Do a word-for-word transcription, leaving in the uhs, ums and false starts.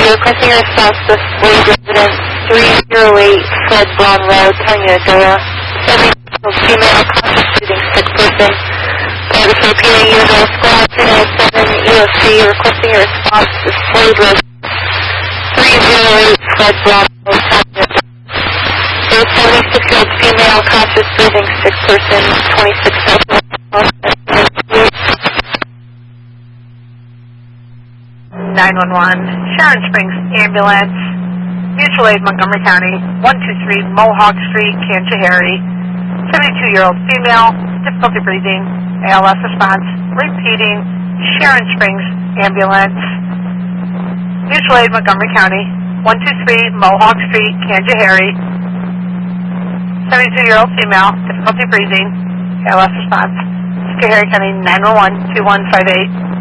requesting your response to Slade resident three oh eight Fred Brown Road, Tanya, seventy female conscious breathing sick person. Uh, the Filipino Uno Squad three nine seven E O C requesting your response to Slade resident three oh eight Fred Brown Road, Tanya. A seventy-six-year-old female conscious breathing sick person, twenty-six nine one one, Sharon Springs Ambulance, Mutual Aid Montgomery County, one two three Mohawk Street, Kanchahari, seventy-two-year-old female, difficulty breathing, A L S response, repeating, Sharon Springs Ambulance, Mutual Aid Montgomery County, one two three Mohawk Street, Kanchahari, seventy-two-year-old female, difficulty breathing, A L S response, Schoharie County nine one one, two one five eight.